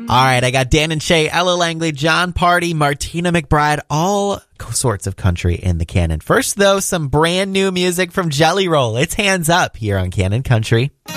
All right, I got Dan and Shay, Ella Langley, John Party, Martina McBride, all sorts of country in the canon. First, though, some brand new music from Jelly Roll. It's Hands Up here on Canon Country.